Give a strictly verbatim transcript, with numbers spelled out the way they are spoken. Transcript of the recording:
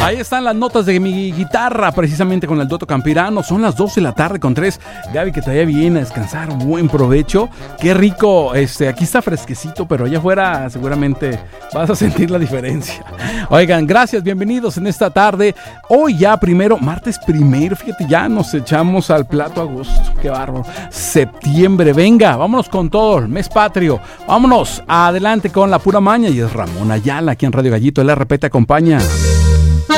Ahí están las notas de mi guitarra, precisamente con el Dueto Campirano. Son las dos de la tarde con tres. Gaby, que todavía viene a descansar, buen provecho. Qué rico, este, aquí está fresquecito, pero allá afuera seguramente vas a sentir la diferencia. Oigan, gracias, bienvenidos en esta tarde. Hoy ya primero, martes primero, fíjate, ya nos echamos al plato agosto. Qué bárbaro. Septiembre, venga, vámonos con todo, el mes patrio. Vámonos adelante con la pura maña, y es Ramón Ayala aquí en Radio Gallito. El R P te acompaña.